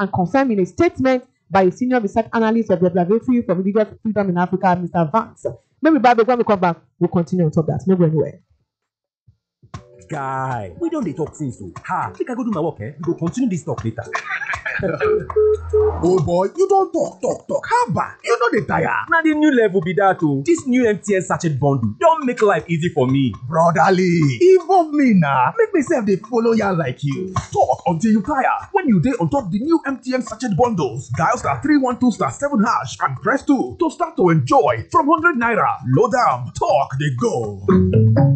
and confirmed in a statement by a senior research analyst of the Observatory for Religious Freedom in Africa, Mr. Vance. Maybe when we come back, we'll continue on top of that. No go anywhere. Guy, we don't dey talk since so. Make I go do my work, we go continue this talk later. Oh boy, you don't talk. How about? You know the tire. Now the new level be that too. This new MTN sachet bundle don't make life easy for me. Brotherly, involve me now. Make me say they follow ya like you. Talk until you tire. When you dey on top the new MTN sachet bundles, dial *312*7# and press 2 to start to enjoy from 100 naira. Load am, talk they go.